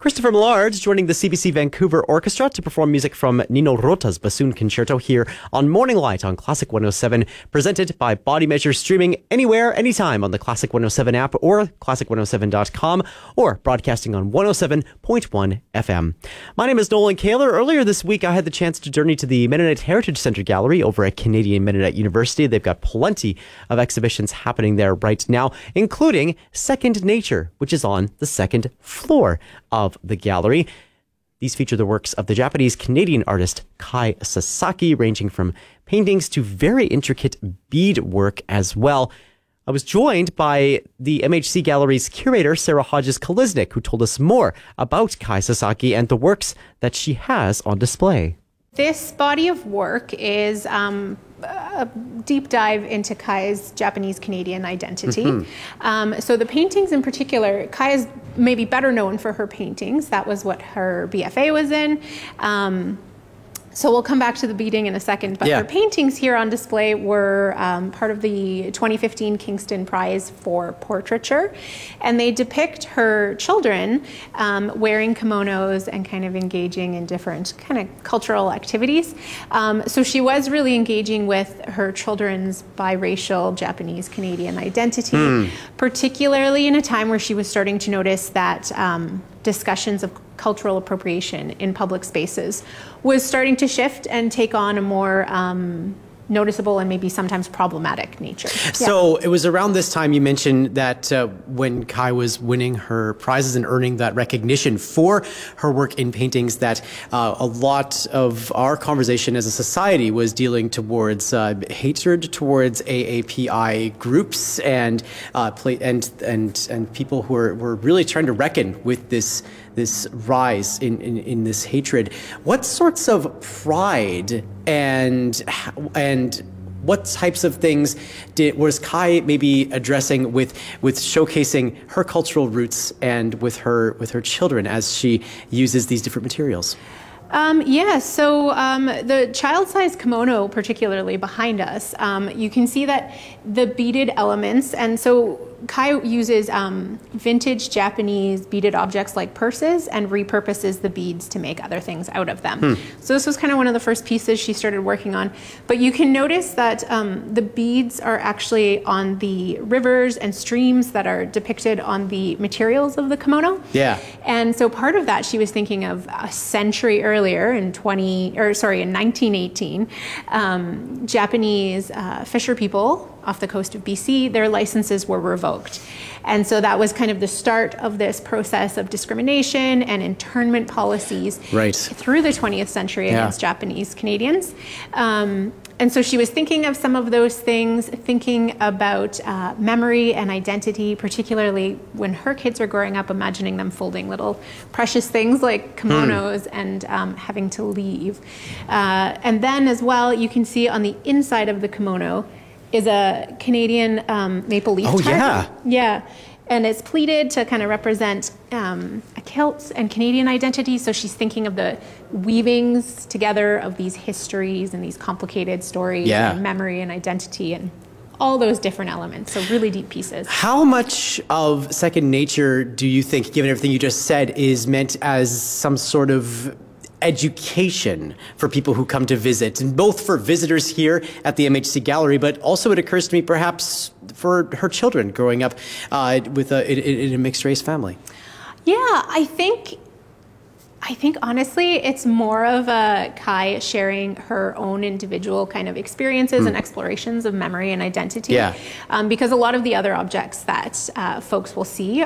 Christopher Millard joining the CBC Vancouver Orchestra to perform music from Nino Rota's Bassoon Concerto here on Morning Light on Classic 107, presented by Body Measure, streaming anywhere, anytime on the Classic 107 app or classic107.com, or broadcasting on 107.1 FM. My name is Nolan Kaler. Earlier this week, I had the chance to journey to the Mennonite Heritage Center Gallery over at Canadian Mennonite University. They've got plenty of exhibitions happening there right now, including Second Nature, which is on the second floor of the gallery. These feature the works of the Japanese-Canadian artist Kai Sasaki, ranging from paintings to very intricate beadwork as well. I was joined by the MHC Gallery's curator, Sarah Hodges-Kalisnik, who told us more about Kai Sasaki and the works that she has on display. This body of work is a deep dive into Kai's Japanese-Canadian identity. So the paintings in particular, Kai is maybe better known for her paintings. That was what her BFA was in. So we'll come back to the beading in a second, but her paintings here on display were part of the 2015 Kingston Prize for Portraiture, and they depict her children wearing kimonos and kind of engaging in different kind of cultural activities. So she was really engaging with her children's biracial Japanese-Canadian identity, particularly in a time where she was starting to notice that discussions of cultural appropriation in public spaces was starting to shift and take on a more noticeable and maybe sometimes problematic nature. So it was around this time you mentioned that when Kai was winning her prizes and earning that recognition for her work in paintings, that a lot of our conversation as a society was dealing towards hatred towards AAPI groups and people who were really trying to reckon with this rise in this hatred. What sorts of pride and what types of things was Kai maybe addressing with showcasing her cultural roots and with her children as she uses these different materials? So the child-sized kimono, particularly behind us, you can see that the beaded elements, and so Kai uses vintage Japanese beaded objects like purses and repurposes the beads to make other things out of them. So this was kind of one of the first pieces she started working on. But you can notice that the beads are actually on the rivers and streams that are depicted on the materials of the kimono. And so part of that she was thinking of a century earlier in 1918, Japanese fisher people off the coast of BC, their licenses were revoked. And so that was kind of the start of this process of discrimination and internment policies through the 20th century against Japanese Canadians. And so she was thinking of some of those things, thinking about memory and identity, particularly when her kids are growing up, imagining them folding little precious things like kimonos and having to leave. And then as well, you can see on the inside of the kimono is a Canadian maple leaf target. And it's pleated to kind of represent a kilt and Canadian identity. So she's thinking of the weavings together of these histories and these complicated stories and memory and identity and all those different elements. So really deep pieces. How much of Second Nature do you think, given everything you just said, is meant as some sort of education for people who come to visit, and both for visitors here at the MHC Gallery, but also it occurs to me perhaps for her children growing up in a mixed race family? I think honestly, it's more of a Kai sharing her own individual kind of experiences and explorations of memory and identity. Because a lot of the other objects that folks will see